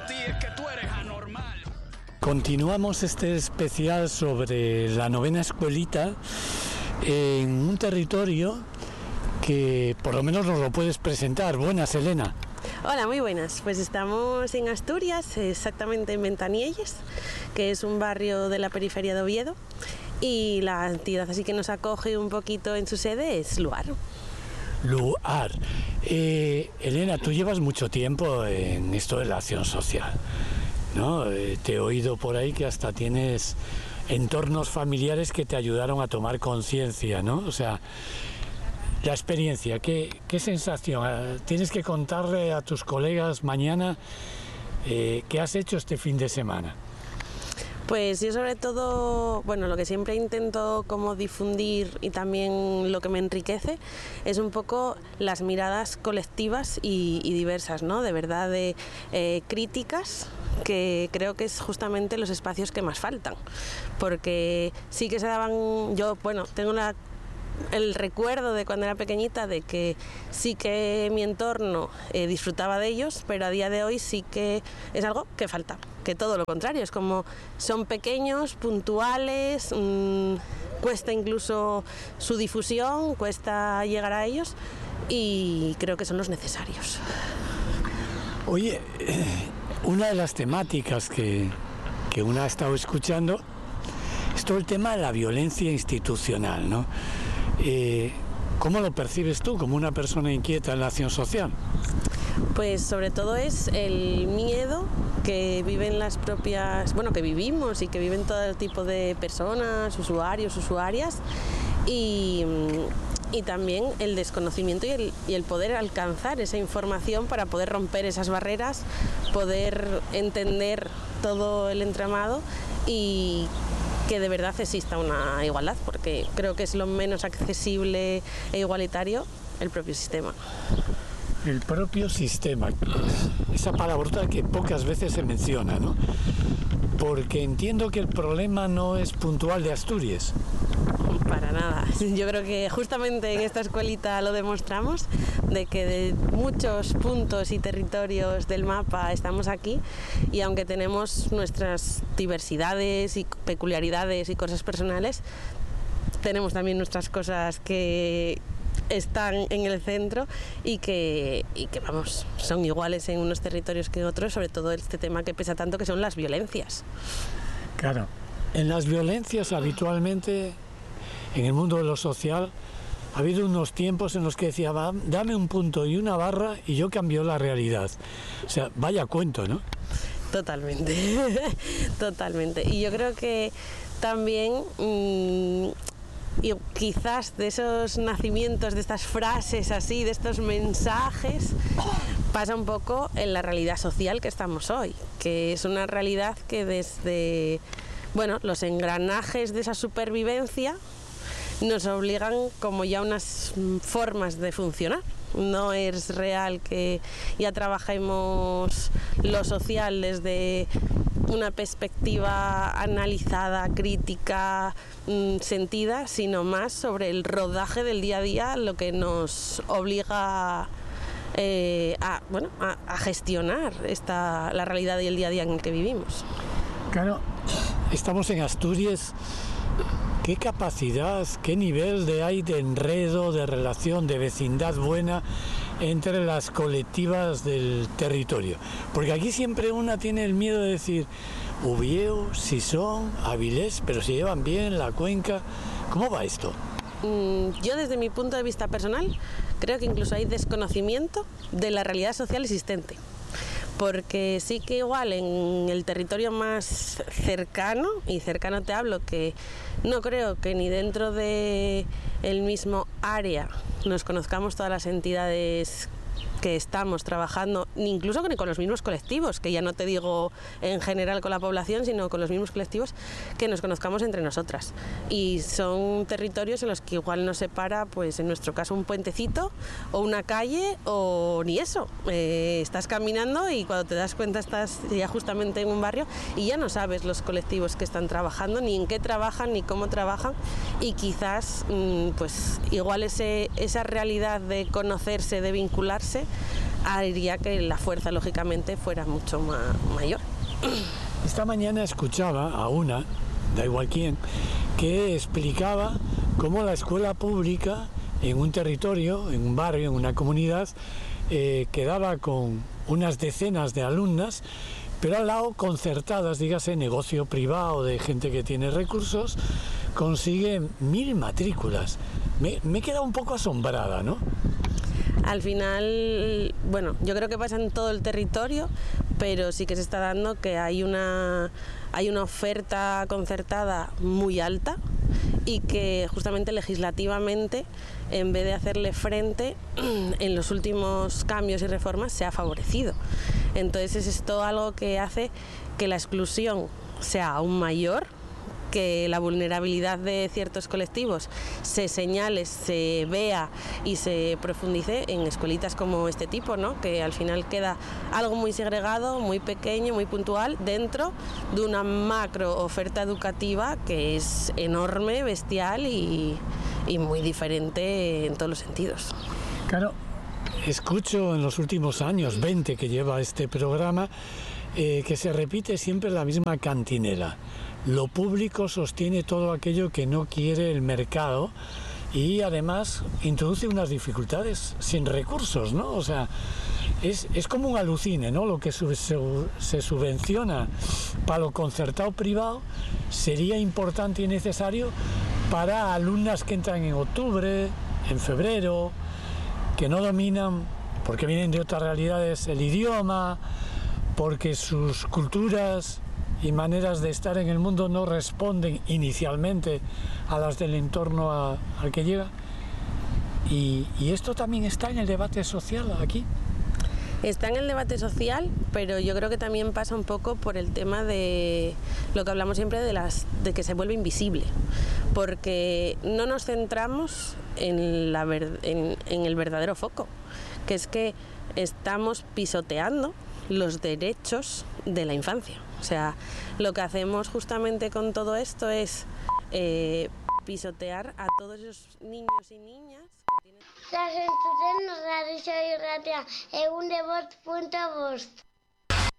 ti es que tú eres anormal. Continuamos este especial sobre la novena escuelita en un territorio que por lo menos nos lo puedes presentar. Buenas, Elena. Hola, muy buenas. Pues estamos en Asturias, exactamente en Ventanielles, que es un barrio de la periferia de Oviedo, y la entidad así que nos acoge un poquito en su sede es Luar. Luar. Elena, tú llevas mucho tiempo en esto de la acción social, ¿no? Te he oído por ahí que hasta tienes entornos familiares que te ayudaron a tomar conciencia, ¿no? O sea, la experiencia, ¿qué sensación? Tienes que contarle a tus colegas mañana qué has hecho este fin de semana. Pues yo sobre todo, bueno, lo que siempre intento como difundir y también lo que me enriquece es un poco las miradas colectivas y diversas, ¿no? De verdad, de críticas, que creo que es justamente los espacios que más faltan, porque sí que se daban, yo, bueno, tengo el recuerdo de cuando era pequeñita de que sí que mi entorno disfrutaba de ellos, pero a día de hoy sí que es algo que falta, que todo lo contrario, es como son pequeños, puntuales, cuesta incluso su difusión, cuesta llegar a ellos y creo que son los necesarios. Oye, una de las temáticas que una ha estado escuchando es todo el tema de la violencia institucional, ¿no? ¿Cómo lo percibes tú como una persona inquieta en la acción social? Pues sobre todo es el miedo que viven las propias, bueno, que vivimos y que viven todo tipo de personas, usuarios, usuarias, y también el desconocimiento y el poder alcanzar esa información para poder romper esas barreras, poder entender todo el entramado y que de verdad exista una igualdad, porque creo que es lo menos accesible e igualitario el propio sistema. El propio sistema, esa palabrota que pocas veces se menciona, ¿no? Porque entiendo que el problema no es puntual de Asturias. Para nada. Yo creo que justamente en esta escuelita lo demostramos, de que de muchos puntos y territorios del mapa estamos aquí, y aunque tenemos nuestras diversidades y peculiaridades y cosas personales, tenemos también nuestras cosas que están en el centro y que vamos, son iguales en unos territorios que en otros, sobre todo este tema que pesa tanto, que son las violencias. Claro, en las violencias habitualmente, en el mundo de lo social, ha habido unos tiempos en los que decía, dame un punto y una barra y yo cambio la realidad. O sea, vaya cuento, ¿no? Totalmente, totalmente. Y yo creo que también, y quizás de esos nacimientos, de estas frases así, de estos mensajes, pasa un poco en la realidad social que estamos hoy, que es una realidad que desde, bueno, los engranajes de esa supervivencia nos obligan como ya unas formas de funcionar. No es real que ya trabajemos lo social desde una perspectiva analizada, crítica, sentida, sino más sobre el rodaje del día a día, lo que nos obliga a gestionar la realidad y el día a día en el que vivimos. Claro, estamos en Asturias. ¿Qué capacidad, qué nivel hay de enredo, de relación, de vecindad buena entre las colectivas del territorio? Porque aquí siempre una tiene el miedo de decir Ubieu, Sison, Avilés, pero se llevan bien, la Cuenca. ¿Cómo va esto? Yo desde mi punto de vista personal creo que incluso hay desconocimiento de la realidad social existente. Porque sí que igual en el territorio más cercano, y cercano te hablo que no creo que ni dentro de el mismo área nos conozcamos todas las entidades que estamos trabajando, ni incluso con los mismos colectivos, que ya no te digo en general con la población, sino con los mismos colectivos, que nos conozcamos entre nosotras. Y son territorios en los que igual nos separa, pues en nuestro caso, un puentecito o una calle o ni eso. Estás caminando y cuando te das cuenta estás ya justamente en un barrio y ya no sabes los colectivos que están trabajando, ni en qué trabajan, ni cómo trabajan, y quizás pues igual esa realidad de conocerse, de vincularse, haría que la fuerza, lógicamente, fuera mucho mayor. Esta mañana escuchaba a una, da igual quién, que explicaba cómo la escuela pública en un territorio, en un barrio, en una comunidad, quedaba con unas decenas de alumnas, pero al lado concertadas, dígase, negocio privado de gente que tiene recursos, consigue 1000 matrículas. Me he quedado un poco asombrada, ¿no? Al final, bueno, yo creo que pasa en todo el territorio, pero sí que se está dando que hay una oferta concertada muy alta y que justamente legislativamente, en vez de hacerle frente, en los últimos cambios y reformas se ha favorecido. Entonces es esto algo que hace que la exclusión sea aún mayor, que la vulnerabilidad de ciertos colectivos se señale, se vea y se profundice en escuelitas como este tipo, ¿no? Que al final queda algo muy segregado, muy pequeño, muy puntual, dentro de una macro oferta educativa que es enorme, bestial y muy diferente en todos los sentidos. Claro, escucho en los últimos años, 20 que lleva este programa, que se repite siempre la misma cantinela. Lo público sostiene todo aquello que no quiere el mercado y además introduce unas dificultades sin recursos, ¿no? O sea, es como un alucine, ¿no? Lo que se subvenciona para lo concertado privado sería importante y necesario para alumnas que entran en octubre, en febrero, que no dominan, porque vienen de otras realidades, el idioma, porque sus culturas y maneras de estar en el mundo no responden inicialmente a las del entorno al que llega. Y esto también está en el debate social aquí. Está en el debate social, pero yo creo que también pasa un poco por el tema de lo que hablamos siempre de que se vuelve invisible, porque no nos centramos en el verdadero foco, que es que estamos pisoteando los derechos de la infancia. O sea, lo que hacemos justamente con todo esto es pisotear a todos esos niños y niñas que tienen... Las entzuten Radio Irratia, egun de bost.bost.